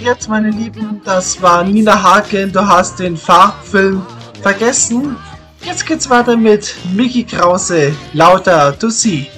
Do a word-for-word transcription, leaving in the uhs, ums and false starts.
jetzt, meine Lieben, das war Nina Hagen, du hast den Farbfilm vergessen. Jetzt geht's weiter mit Mickey Krause, Lauter Tussi.